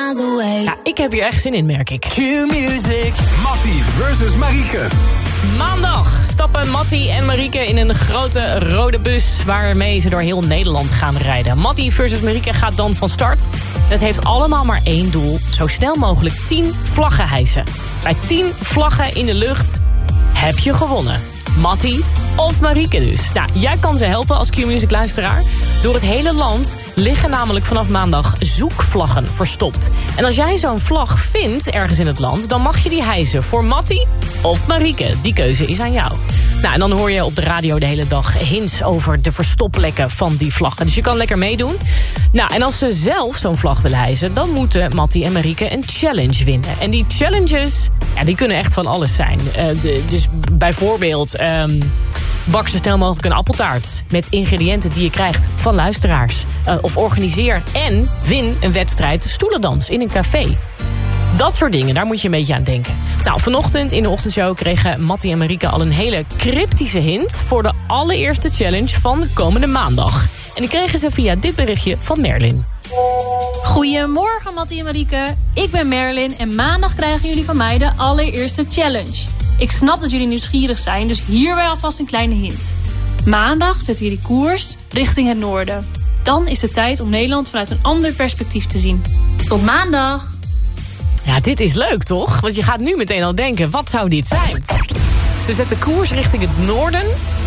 miles away. Ja, ik heb hier echt zin in, merk ik. Q-Music. Mattie versus Marieke. Maandag stappen Mattie en Marieke in een grote rode bus... waarmee ze door heel Nederland gaan rijden. Mattie versus Marieke gaat dan van start. Het heeft allemaal maar één doel. Zo snel mogelijk 10 vlaggen hijsen. Bij 10 vlaggen in de lucht heb je gewonnen. Mattie of Marieke dus. Nou, jij kan ze helpen als Q-Music luisteraar. Door het hele land liggen namelijk vanaf maandag zoekvlaggen verstopt. En als jij zo'n vlag vindt ergens in het land... dan mag je die hijsen voor Mattie of Marieke. Die keuze is aan jou. Nou, en dan hoor je op de radio de hele dag hints over de verstopplekken van die vlaggen. Dus je kan lekker meedoen. Nou, en als ze zelf zo'n vlag willen hijsen... dan moeten Mattie en Marieke een challenge winnen. En die challenges, ja, die kunnen echt van alles zijn. Dus bijvoorbeeld... bak zo snel mogelijk een appeltaart met ingrediënten die je krijgt van luisteraars. Of organiseer en win een wedstrijd stoelendans in een café. Dat soort dingen, daar moet je een beetje aan denken. Nou, vanochtend in de ochtendshow kregen Mattie en Marieke al een hele cryptische hint... voor de allereerste challenge van de komende maandag. En die kregen ze via dit berichtje van Merlin. Goedemorgen Mattie en Marieke. Ik ben Merlin en maandag krijgen jullie van mij de allereerste challenge. Ik snap dat jullie nieuwsgierig zijn, dus hierbij alvast een kleine hint. Maandag zetten jullie koers richting het noorden. Dan is het tijd om Nederland vanuit een ander perspectief te zien. Tot maandag! Ja, dit is leuk toch? Want je gaat nu meteen al denken, wat zou dit zijn? Ze zetten koers richting het noorden.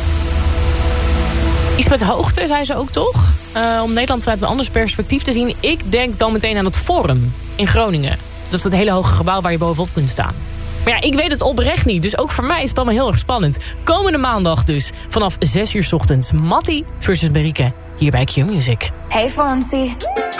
Iets met hoogte, zei ze ook toch? Om Nederland vanuit een ander perspectief te zien. Ik denk dan meteen aan het Forum in Groningen. Dat is dat hele hoge gebouw waar je bovenop kunt staan. Maar ja, ik weet het oprecht niet. Dus ook voor mij is het allemaal heel erg spannend. Komende maandag dus, vanaf 6 uur 's ochtends. Mattie versus Marieke, hier bij Q-Music. Hey Fonzie.